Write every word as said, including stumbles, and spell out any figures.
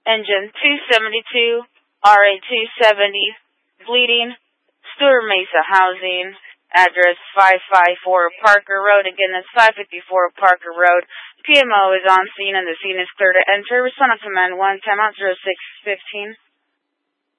Engine two seventy-two, R A two seventy, bleeding, Stewart Mesa Housing, address five fifty-four Parker Road. Again, that's five fifty-four Parker Road. P M O is on scene and the scene is clear to enter. Respond on command one, timeout zero six fifteen.